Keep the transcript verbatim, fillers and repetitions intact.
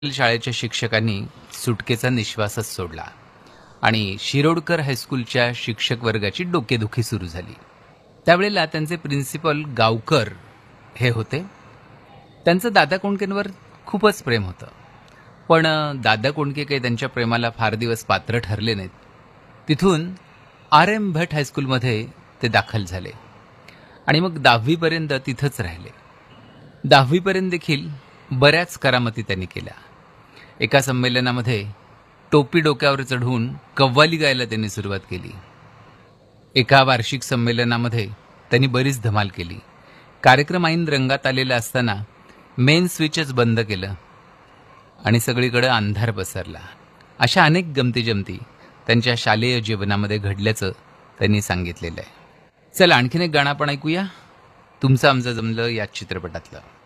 शाळेच्या शिक्षकांनी सुटकेचा निश्वासच सोडला आणि शिरोडकर हायस्कूलच्या शिक्षक वर्गाची डोकेदुखी सुरू झाली. त्यावेळेला त्यांचे प्रिन्सिपल गावकर हे होते. त्यांचं दादा कोंडकेंवर खूपच प्रेम होतं. पण दादा कोंडके काही त्यांच्या प्रेमाला फार दिवस पात्र ठरले नाहीत. तिथून आर एम भट हायस्कूलमध्ये ते दाखल झाले आणि मग दहावीपर्यंत तिथंच राहिले. दहावीपर्यंत देखील बऱ्याच करामती त्यांनी केल्या. एका संमेलनामध्ये टोपी डोक्यावर चढवून कव्वाली गायला त्यांनी सुरुवात केली. एका वार्षिक संमेलनामध्ये त्यांनी बरीच धमाल केली. कार्यक्रम ऐन रंगात आलेला असताना मेन स्विचच बंद केलं आणि सगळीकडे अंधार पसरला. अशा अनेक गमतीजमती त्यांच्या शालेय जीवनामध्ये घडल्याचं त्यांनी सांगितलेलं आहे. चला आणखीन एक गाणं आपण ऐकूया. तुमचं आमचं जमलं या चित्रपटातलं.